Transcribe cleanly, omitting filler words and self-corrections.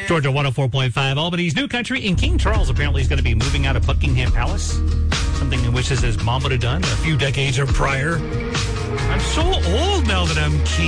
Georgia 104.5, Albany's New Country, and King Charles apparently is going to be moving out of Buckingham Palace, something he wishes his mom would have done a few decades or prior. I'm so old now that I'm king.